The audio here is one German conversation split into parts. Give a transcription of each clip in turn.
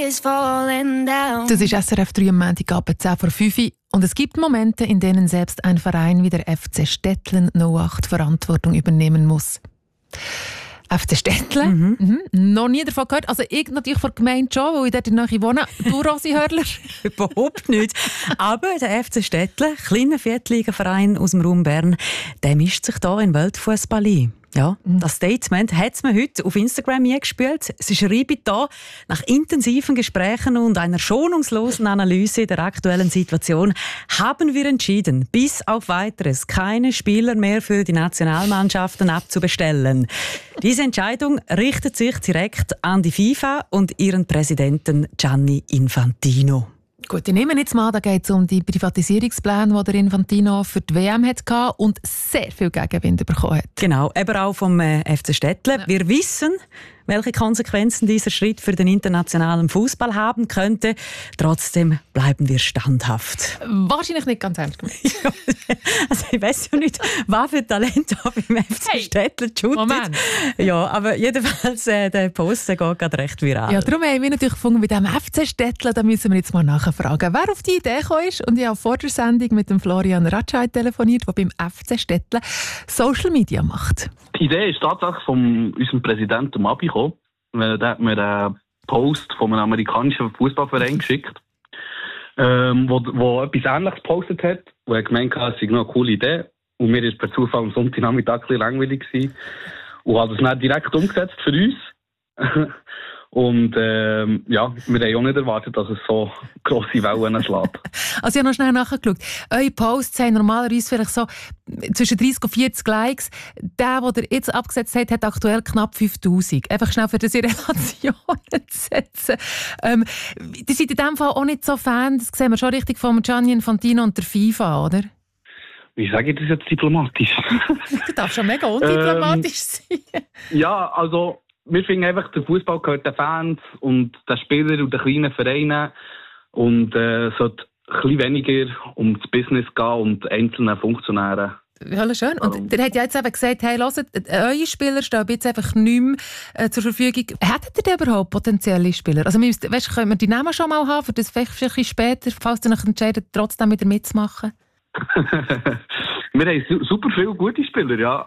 is falling down. Das ist SRF 3 am Montagabend 10 vor 5 Uhr. Und es gibt Momente, in denen selbst ein Verein wie der FC Stettlen 08 Verantwortung übernehmen muss. FC Stettlen? Noch nie davon gehört. Also ich natürlich von der Gemeinde schon, weil ich dort in der Nähe wohne. Du, Rosi Hörler? Überhaupt nicht. Aber der FC Stettlen, kleiner Viertligaverein aus dem Raum Bern, der mischt sich da in Weltfußball ein. Ja, das Statement hat es mir heute auf Instagram eingespielt. Sie schreiben da, nach intensiven Gesprächen und einer schonungslosen Analyse der aktuellen Situation haben wir entschieden, bis auf Weiteres keine Spieler mehr für die Nationalmannschaften abzubestellen. Diese Entscheidung richtet sich direkt an die FIFA und ihren Präsidenten Gianni Infantino. Gut, ich nehme jetzt mal, da geht es um die Privatisierungspläne, die der Infantino für die WM hatte und sehr viel Gegenwind bekommen hat. Genau, eben auch vom FC Stettlen. Ja. Wir wissen, welche Konsequenzen dieser Schritt für den internationalen Fußball haben könnte. Trotzdem bleiben wir standhaft. Wahrscheinlich nicht ganz ernst gemeint. Ja, also ich weiss ja nicht, was für Talent beim FC Stettlen shootet. Ja, aber jedenfalls, der Post geht gerade recht viral. Ja, darum haben wir natürlich gefunden, bei diesem FC Stettlen, da müssen wir jetzt mal nachfragen, wer auf die Idee gekommen ist. Und ich habe vor der Sendung mit dem Florian Ratschei telefoniert, der beim FC Stettlen Social Media macht. Die Idee ist tatsächlich von unserem Präsidenten Abi gekommen. Der hat mir einen Post von einem amerikanischen Fußballverein geschickt, wo etwas Ähnliches gepostet hat. Wo er gemeint hat, es sei noch eine coole Idee. Und mir war per Zufall am Sonntagnachmittag ein bisschen langweilig gewesen. Und hat das dann direkt umgesetzt für uns. Und ja, wir haben auch nicht erwartet, dass es so grosse Wellen schlägt. Also ich habe noch schnell nachgeschaut. Eure Posts haben normalerweise vielleicht so zwischen 30 und 40 Likes. Der ihr jetzt abgesetzt habt, hat aktuell knapp 5000. Einfach schnell für das in Relationen zu setzen. Die sind in diesem Fall auch nicht so Fan, das sehen wir schon richtig von Gianni Infantino und der FIFA, oder? Wie sage ich das jetzt diplomatisch? Du darfst schon mega undiplomatisch sein. Ja, also wir finden einfach, der Fußball gehört den Fans und den Spielern und den kleinen Vereinen und sollte ein bisschen weniger um das Business gehen und einzelne Funktionäre. Ja, schön. Und der hat ja jetzt eben gesagt, hey, hört, eure Spieler stehen jetzt einfach nicht mehr zur Verfügung. Hättet ihr denn überhaupt potenzielle Spieler? Also, weißt, können wir die Namen schon mal haben, für das vielleicht ein bisschen später, falls ihr euch entscheidet, trotzdem wieder mitzumachen? Wir haben super viele gute Spieler, ja.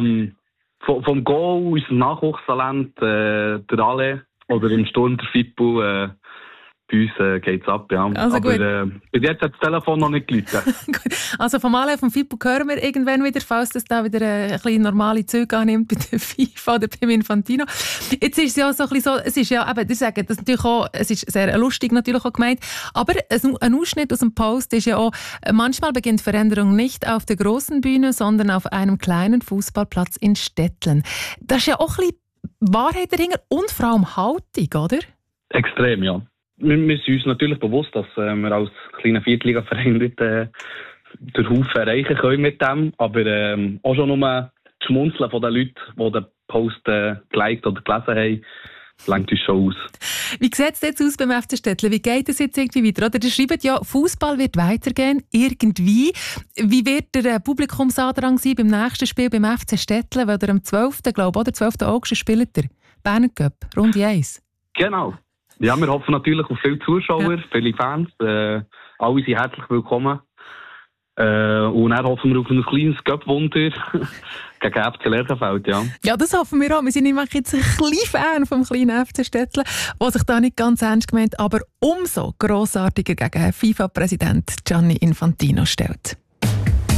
Vom Goal, unser Nachwuchstalent, der Ale oder im Sturm der Fippo, bei uns geht's ab, ja. Also aber bis jetzt hat das Telefon noch nicht geläutet. Also vom Ale, vom Fippo hören wir irgendwann wieder, falls das da wieder ein bisschen normale Züge annimmt bei der FIFA oder beim Infantino. Jetzt ist es ja so ein bisschen so, es ist ja, eben, ich sage, das natürlich auch, es ist sehr lustig natürlich auch gemeint, aber ein Ausschnitt aus dem Post ist ja auch, manchmal beginnt Veränderung nicht auf der großen Bühne, sondern auf einem kleinen Fußballplatz in Stettlen. Das ist ja auch ein bisschen Wahrheit dahinter und vor allem Haltung, oder? Extrem, ja. Wir sind uns natürlich bewusst, dass wir als kleiner Viertligaverein nicht den Haufen erreichen können mit dem, aber auch schon nur das Schmunzeln von den Leuten, die den Post geliked oder gelesen haben, lenkt uns schon aus. Wie sieht es jetzt aus beim FC Stettlen? Wie geht es jetzt irgendwie weiter? Oder ihr schreibt ja, Fußball wird weitergehen, irgendwie. Wie wird der Publikumsandrang sein beim nächsten Spiel beim FC Stettlen? Weil ihr am 12. glaube ich, oder 12. August spielt ihr Berner Cup, Runde 1. Genau. Ja, wir hoffen natürlich auf viele Zuschauer, viele Fans. Alle sind herzlich willkommen. Und dann hoffen wir auf ein kleines Cup-Wunder gegen FC Lerchenfeld, ja. Ja, das hoffen wir auch. Wir sind nämlich jetzt ein kleiner Fan vom kleinen FC Stettlen, der sich da nicht ganz ernst gemeint, aber umso grossartiger gegen FIFA-Präsident Gianni Infantino stellt.